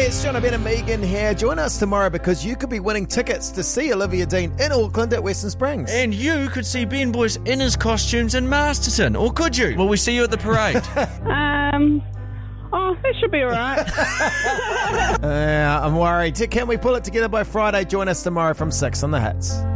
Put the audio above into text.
it's John, Ben and Megan here. Join us tomorrow because you could be winning tickets to see Olivia Dean in Auckland at Western Springs. And you could see Ben Boyce in his costumes in Masterton, or could you? Will we see you at the parade? That should be all right. I'm worried. Can we pull it together by Friday? Join us tomorrow from 6 on The Hits.